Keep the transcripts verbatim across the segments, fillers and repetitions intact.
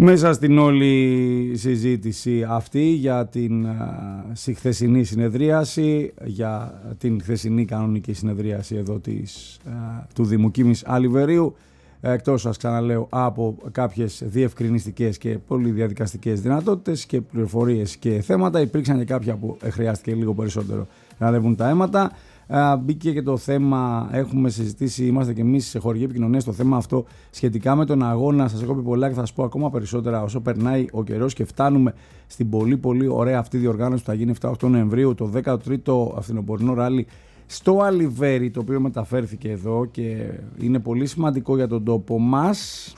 Μέσα στην όλη συζήτηση αυτή για την uh, χθεσινή συνεδρίαση, για την χθεσινή κανονική συνεδρίαση εδώ της, uh, του Δήμου Κίμης Αλιβερίου, εκτός σας ξαναλέω από κάποιες διευκρινιστικές και πολυδιαδικαστικές δυνατότητες και πληροφορίες και θέματα, υπήρξαν και κάποια που χρειάστηκε λίγο περισσότερο να ανέβουν τα αίματα. Uh, μπήκε και το θέμα, έχουμε συζητήσει, είμαστε και εμείς σε χορηγή επικοινωνία στο θέμα αυτό σχετικά με τον αγώνα. Σας έχω πει πολλά και θα σας πω ακόμα περισσότερα όσο περνάει ο καιρός και φτάνουμε στην πολύ πολύ ωραία αυτή διοργάνωση που θα γίνει εφτά οκτώ Νοεμβρίου, το δέκατο τρίτο Αυθινοπορεινό Ράλι στο Αλιβέρι, το οποίο μεταφέρθηκε εδώ και είναι πολύ σημαντικό για τον τόπο μας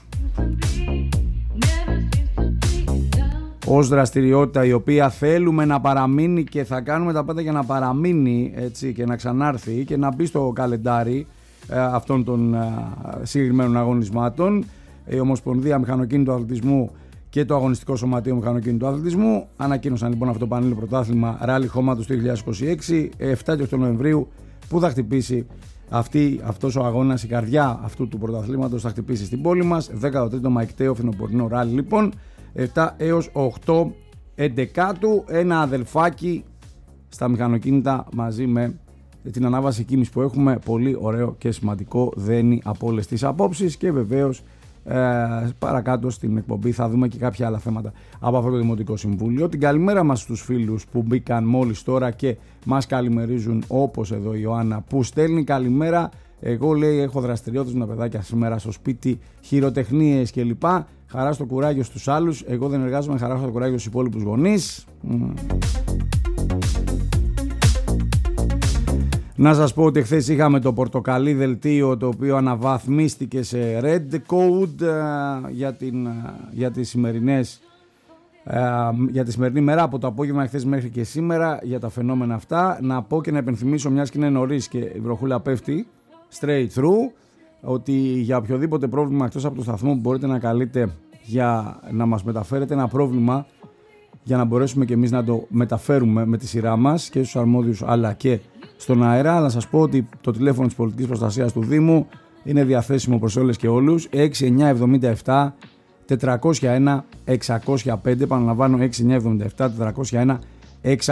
ως δραστηριότητα, η οποία θέλουμε να παραμείνει και θα κάνουμε τα πάντα για να παραμείνει, έτσι, και να ξανάρθει και να μπει στο καλεντάρι ε, αυτών των ε, συγκεκριμένων αγωνισμάτων. Η Ομοσπονδία Μηχανοκίνητου Αθλητισμού και το Αγωνιστικό Σωματείο Μηχανοκίνητου Αθλητισμού ανακοίνωσαν λοιπόν αυτό το πανελλήνιο πρωτάθλημα Ράλι Χώματος το είκοσι είκοσι έξι, εφτά και οκτώ Νοεμβρίου, που θα χτυπήσει αυτή, αυτός ο αγώνας, η καρδιά αυτού του πρωταθλήματος θα χτυπήσει στην πόλη μας. δέκατο τρίτο Μαϊκτέο Φθινοπορεινό Ράλι λοιπόν, εφτά έως οκτώ εντεκάτου, ένα αδελφάκι στα μηχανοκίνητα μαζί με την ανάβαση κίνηση που έχουμε, πολύ ωραίο και σημαντικό, δένει από όλες τις απόψεις. Και βεβαίως ε, παρακάτω στην εκπομπή θα δούμε και κάποια άλλα θέματα από αυτό το Δημοτικό Συμβούλιο. Την καλημέρα μας στους φίλους που μπήκαν μόλις τώρα και μας καλημερίζουν, όπως εδώ η Ιωάννα που στέλνει καλημέρα. Εγώ, λέει, έχω δραστηριότητες με τα παιδάκια σήμερα στο σπίτι, χειροτεχνίες κλπ. Χαρά στο κουράγιο στους άλλους. Εγώ δεν εργάζομαι, χαρά στο κουράγιο στους υπόλοιπους γονείς. Mm. Να σας πω ότι χθες είχαμε το πορτοκαλί δελτίο, το οποίο αναβαθμίστηκε σε red code uh, για, την, uh, για τις σημερινές uh, για τη σημερινή μέρα, από το απόγευμα χθες μέχρι και σήμερα, για τα φαινόμενα αυτά. Να πω και να επενθυμίσω, μιας και είναι νωρίς και η βροχούλα πέφτει straight through, ότι για οποιοδήποτε πρόβλημα εκτός από το σταθμό που μπορείτε να καλείτε για να μας μεταφέρετε ένα πρόβλημα, για να μπορέσουμε και εμείς να το μεταφέρουμε με τη σειρά μας και στους αρμόδιους αλλά και στον αέρα. Να σας πω ότι το τηλέφωνο της Πολιτικής Προστασίας του Δήμου είναι διαθέσιμο προς όλες και όλους, έξι εννιά εβδομήντα επτά τετρακόσια ένα εξακόσια πέντε, επαναλαμβάνω έξι εννιά εβδομήντα επτά τετρακόσια ένα εξακόσια πέντε.